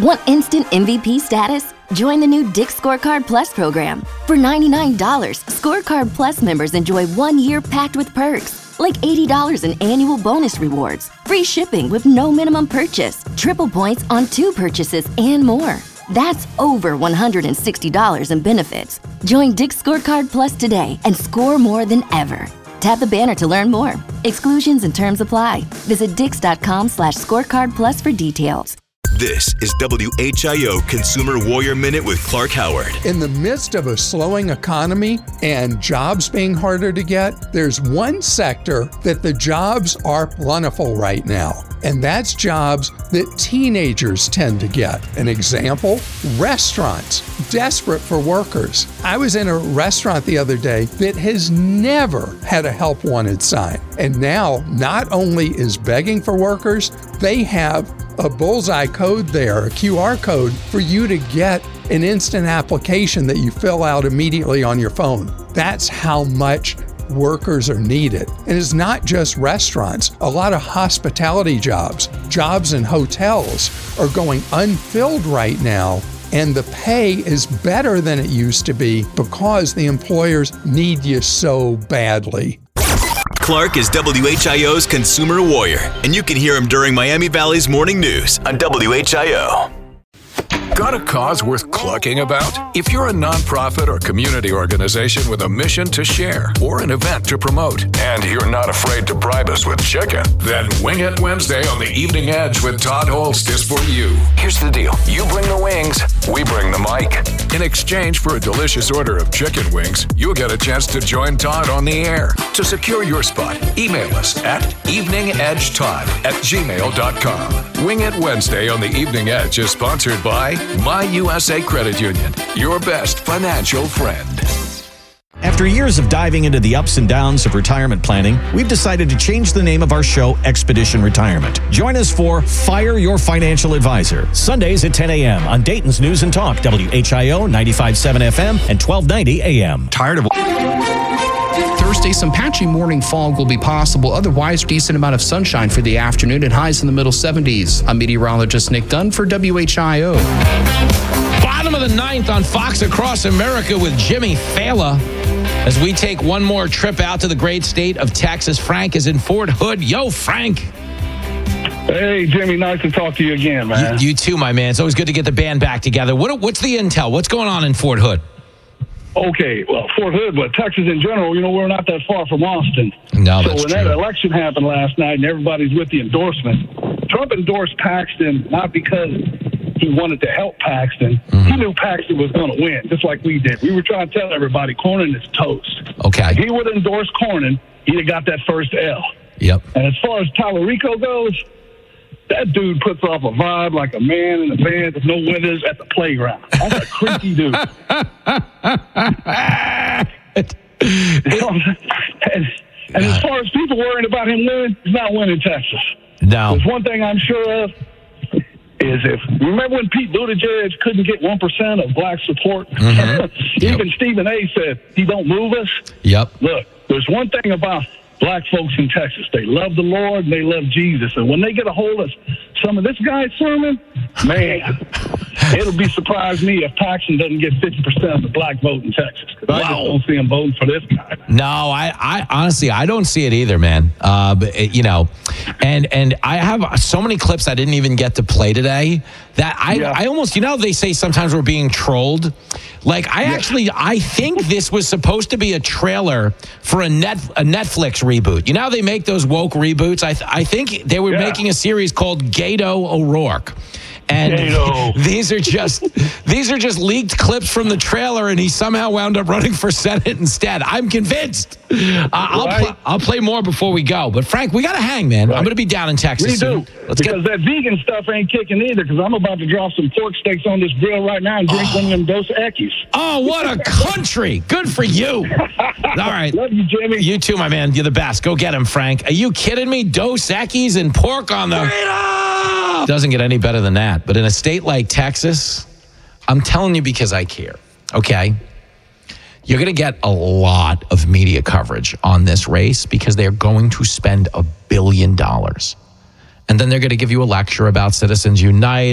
Want instant MVP status? Join the new Dick's Scorecard Plus program. For $99, Scorecard Plus members enjoy 1 year packed with perks, like $80 in annual bonus rewards, free shipping with no minimum purchase, triple points on 2 purchases, and more. That's over $160 in benefits. Join Dick's Scorecard Plus today and score more than ever. Tap the banner to learn more. Exclusions and terms apply. Visit dix.com/scorecard plus for details. This is WHIO Consumer Warrior Minute with Clark Howard. In the midst of a slowing economy and jobs being harder to get, there's one sector that the jobs are plentiful right now, and that's jobs that teenagers tend to get. An example, restaurants, desperate for workers. I was in a restaurant the other day that has never had a help wanted sign, and now not only is begging for workers, they have a bullseye code there, a QR code for you to get an instant application that you fill out immediately on your phone. That's how much workers are needed. And it's not just restaurants. A lot of hospitality jobs in hotels are going unfilled right now, and the pay is better than it used to be because the employers need you so badly. Clark is WHIO's Consumer Warrior, and you can hear him during Miami Valley's Morning News on WHIO. Got a cause worth clucking about? If you're a nonprofit or community organization with a mission to share or an event to promote, and you're not afraid to bribe us with chicken, then Wing It Wednesday on the Evening Edge with Todd Holst is for you. Here's the deal. You bring the wings, we bring the mic. In exchange for a delicious order of chicken wings, you'll get a chance to join Todd on the air. To secure your spot, email us at eveningedgetodd@gmail.com. Wing It Wednesday on the Evening Edge is sponsored by My USA Credit Union, your best financial friend. After years of diving into the ups and downs of retirement planning, we've decided to change the name of our show, Expedition Retirement. Join us for Fire Your Financial Advisor, Sundays at 10 a.m. on Dayton's News and Talk, WHIO 95.7 FM and 1290 AM. Tired of... Thursday, some patchy morning fog will be possible. Otherwise, decent amount of sunshine for the afternoon and highs in the middle 70s. I'm meteorologist Nick Dunn for WHIO. Bottom of the ninth on Fox Across America with Jimmy Fala. As we take one more trip out to the great state of Texas, Frank is in Fort Hood. Yo, Frank. Hey, Jimmy, nice to talk to you again, man. You too, my man. It's always good to get the band back together. What's the intel? What's going on in Fort Hood? Okay, well, Fort Hood, but Texas in general, we're not that far from Austin. No, so that's when true. that election happened last night and everybody's with the endorsement, Trump endorsed Paxton not because he wanted to help Paxton. Mm-hmm. He knew Paxton was going to win, just like we did. We were trying to tell everybody Cornyn is toast. Okay. If he would have endorsed Cornyn, he'd have got that first L. Yep. And as far as Tallarico goes, that dude puts off a vibe like a man in a van with no windows at the playground. That's a creepy dude. And as far as people worrying about him winning, he's not winning Texas. No. There's one thing I'm sure of is remember when Pete Buttigieg couldn't get 1% of black support? Mm-hmm. Even Stephen A. said, he don't move us. Yep. Look, there's one thing about black folks in Texas. They love the Lord and they love Jesus. And when they get a hold of some of this guy's sermon, man, it'll be surprised me if Paxton doesn't get 50% of the black vote in Texas. Because I just don't see him voting for this guy. No, I honestly, I don't see it either, man. And I have so many clips I didn't even get to play today that I almost, they say sometimes we're being trolled. Like, I think this was supposed to be a trailer for a Netflix reboot. You know how they make those woke reboots? I think they were making a series called Gato O'Rourke. And these are just leaked clips from the trailer, and he somehow wound up running for Senate instead. I'm convinced. I'll play more before we go. But Frank, we got to hang, man. Right. I'm going to be down in Texas soon. Because that vegan stuff ain't kicking either, because I'm about to drop some pork steaks on this grill right now and drink one of them Dos Equis. Oh, what a country. Good for you. All right. Love you, Jimmy. You too, my man. You're the best. Go get him, Frank. Are you kidding me? Dos Equis and pork on the... Doesn't get any better than that. But in a state like Texas, I'm telling you because I care, okay? You're going to get a lot of media coverage on this race because they're going to spend $1 billion. And then they're going to give you a lecture about Citizens United.